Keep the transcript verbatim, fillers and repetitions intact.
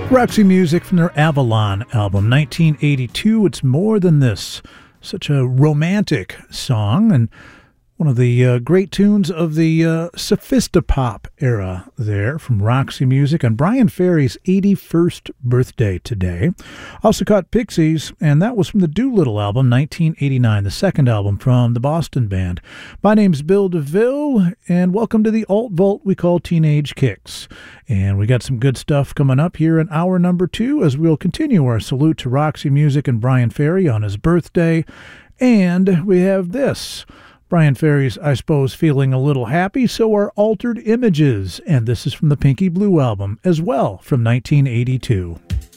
Roxy Music from their Avalon album, nineteen eighty-two. It's More Than This. Such a romantic song, and one of the uh, great tunes of the uh, Sophistopop era there from Roxy Music on Bryan Ferry's eighty-first birthday today. Also caught Pixies, and that was from the Doolittle album, nineteen eighty-nine, the second album from the Boston band. My name's Bill DeVille, and welcome to the alt vault we call Teenage Kicks. And we got some good stuff coming up here in hour number two as we'll continue our salute to Roxy Music and Bryan Ferry on his birthday. And we have this. Bryan Ferry's, I suppose, feeling a little happy, so are Altered Images, and this is from the Pinky Blue album, as well, from nineteen eighty-two.